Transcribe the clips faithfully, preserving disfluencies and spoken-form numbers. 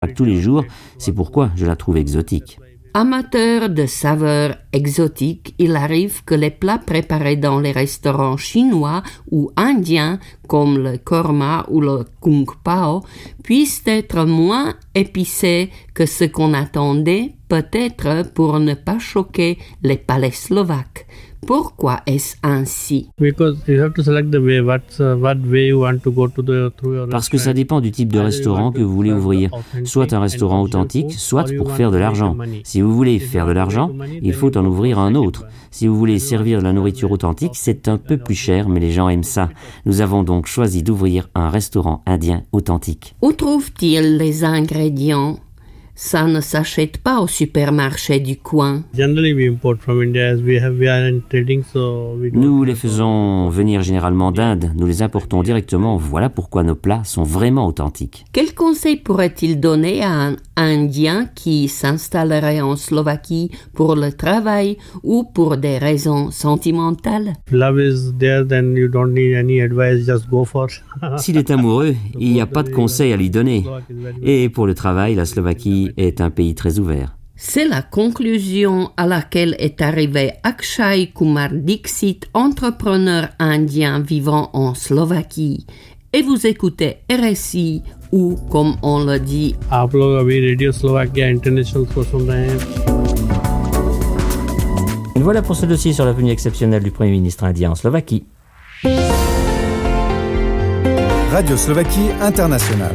tous les jours, c'est pourquoi je la trouve exotique. Amateur de saveurs exotiques, il arrive que les plats préparés dans les restaurants chinois ou indiens, comme le korma ou le kung pao, puissent être moins épicés que ce qu'on attendait, peut-être pour ne pas choquer les palais slovaques. Pourquoi est-ce ainsi? Parce que ça dépend du type de restaurant que vous voulez ouvrir. Soit un restaurant authentique, soit pour faire de l'argent. Si vous voulez faire de l'argent, il faut en ouvrir un autre. Si vous voulez servir de la nourriture authentique, c'est un peu plus cher, mais les gens aiment ça. Nous avons donc choisi d'ouvrir un restaurant indien authentique. Où trouve-t-il les ingrédients? Ça ne s'achète pas au supermarché du coin. Nous les faisons venir généralement d'Inde. Nous les importons directement. Voilà pourquoi nos plats sont vraiment authentiques. Quel conseil pourrait-il donner à un Indien qui s'installerait en Slovaquie pour le travail ou pour des raisons sentimentales? S'il est amoureux, il n'y a pas de conseil à lui donner. Et pour le travail, la Slovaquie est un pays très ouvert. C'est la conclusion à laquelle est arrivé Akshay Kumar Dixit, entrepreneur indien vivant en Slovaquie. Et vous écoutez R S I ou, comme on le dit, आप लोग अभी radio Slovakia international को सुन रहे हैं. Voilà pour ce dossier sur la venue exceptionnelle du Premier ministre indien en Slovaquie. Radio Slovaquie Internationale.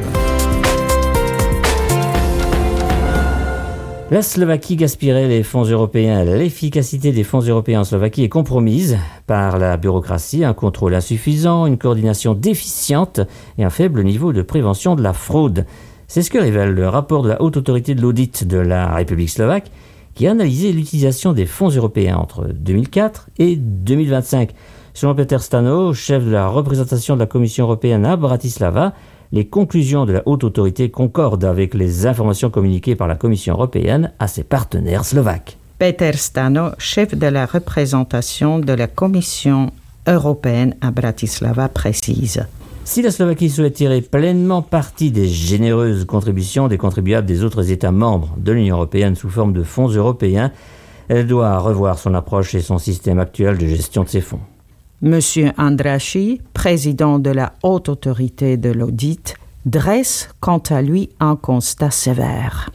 La Slovaquie gaspillerait les fonds européens. L'efficacité des fonds européens en Slovaquie est compromise par la bureaucratie, un contrôle insuffisant, une coordination déficiente et un faible niveau de prévention de la fraude. C'est ce que révèle le rapport de la Haute Autorité de l'Audit de la République slovaque qui a analysé l'utilisation des fonds européens entre deux mille quatre et deux mille vingt-cinq. Selon Peter Stano, chef de la représentation de la Commission européenne à Bratislava, les conclusions de la haute autorité concordent avec les informations communiquées par la Commission européenne à ses partenaires slovaques. Peter Stano, chef de la représentation de la Commission européenne à Bratislava, précise. Si la Slovaquie souhaite tirer pleinement parti des généreuses contributions des contribuables des autres États membres de l'Union européenne sous forme de fonds européens, elle doit revoir son approche et son système actuel de gestion de ces fonds. Monsieur Andrassy, président de la Haute Autorité de l'Audit, dresse quant à lui un constat sévère.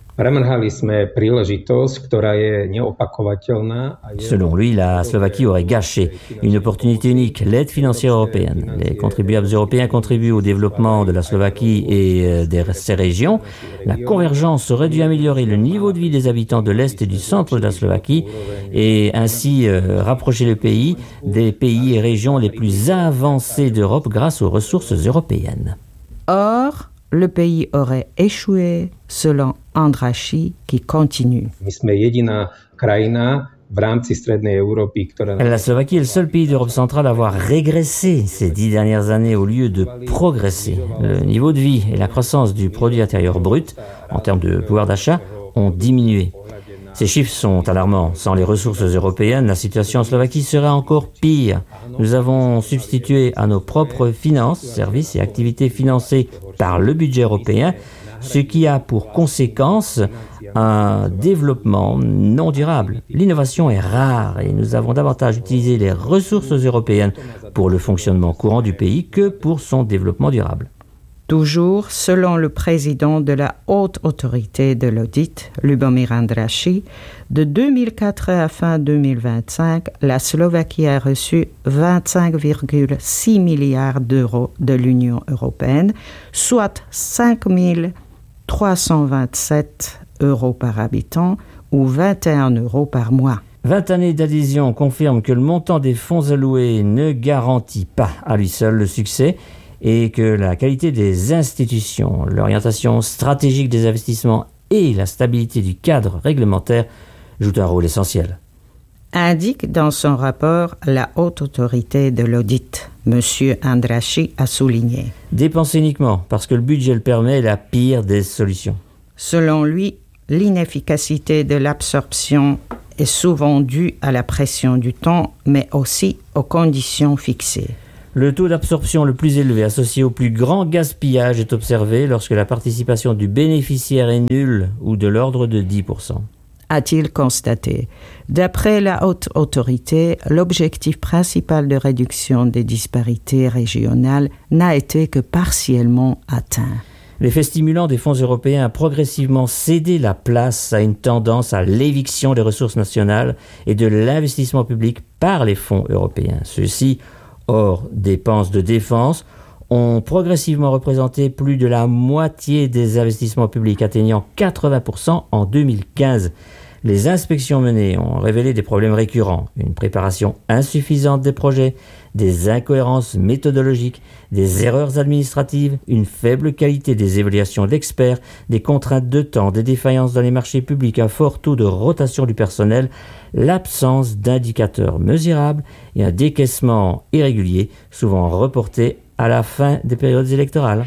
Selon lui, la Slovaquie aurait gâché une opportunité unique, l'aide financière européenne. Les contribuables européens contribuent au développement de la Slovaquie et de ses régions. La convergence aurait dû améliorer le niveau de vie des habitants de l'Est et du centre de la Slovaquie et ainsi euh, rapprocher le pays des pays et régions les plus avancés d'Europe grâce aux ressources européennes. Or, le pays aurait échoué, selon Andrassy, qui continue. La Slovaquie est le seul pays d'Europe centrale à avoir régressé ces dix dernières années au lieu de progresser. Le niveau de vie et la croissance du produit intérieur brut, en termes de pouvoir d'achat, ont diminué. Ces chiffres sont alarmants. Sans les ressources européennes, la situation en Slovaquie serait encore pire. Nous avons substitué à nos propres finances, services et activités financées par le budget européen, ce qui a pour conséquence un développement non durable. L'innovation est rare et nous avons davantage utilisé les ressources européennes pour le fonctionnement courant du pays que pour son développement durable. Toujours selon le président de la Haute Autorité de l'Audit, Lubomir Andrassy, de deux mille quatre à fin deux mille vingt-cinq, la Slovaquie a reçu vingt-cinq virgule six milliards d'euros de l'Union européenne, soit cinq mille trois cent vingt-sept euros par habitant ou vingt et un euros par mois. vingt années d'adhésion confirment que le montant des fonds alloués ne garantit pas à lui seul le succès et que la qualité des institutions, l'orientation stratégique des investissements et la stabilité du cadre réglementaire jouent un rôle essentiel. Indique dans son rapport la Haute Autorité de l'Audit. Monsieur Andrassy a souligné. Dépenser uniquement parce que le budget le permet est la pire des solutions. Selon lui, l'inefficacité de l'absorption est souvent due à la pression du temps, mais aussi aux conditions fixées. Le taux d'absorption le plus élevé associé au plus grand gaspillage est observé lorsque la participation du bénéficiaire est nulle ou de l'ordre de dix pour cent. A-t-il constaté. D'après la haute autorité, l'objectif principal de réduction des disparités régionales n'a été que partiellement atteint. L'effet stimulant des fonds européens a progressivement cédé la place à une tendance à l'éviction des ressources nationales et de l'investissement public par les fonds européens. Ceux-ci, hors dépenses de défense, ont progressivement représenté plus de la moitié des investissements publics, atteignant quatre-vingts pour cent en deux mille quinze. Les inspections menées ont révélé des problèmes récurrents, une préparation insuffisante des projets, des incohérences méthodologiques, des erreurs administratives, une faible qualité des évaluations d'experts, des contraintes de temps, des défaillances dans les marchés publics, un fort taux de rotation du personnel, l'absence d'indicateurs mesurables et un décaissement irrégulier, souvent reporté à la fin des périodes électorales.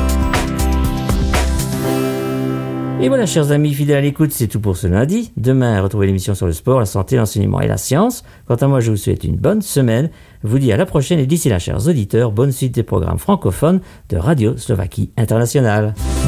Et voilà, chers amis fidèles à l'écoute, c'est tout pour ce lundi. Demain, retrouvez l'émission sur le sport, la santé, l'enseignement et la science. Quant à moi, je vous souhaite une bonne semaine. Je vous dis à la prochaine et d'ici là, chers auditeurs, bonne suite des programmes francophones de Radio Slovaquie Internationale.